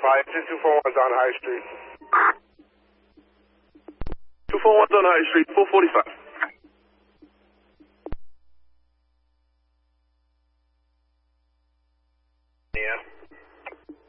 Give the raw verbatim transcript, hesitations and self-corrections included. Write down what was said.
five two two four one's on High Street. two four one's on High Street, four forty-five.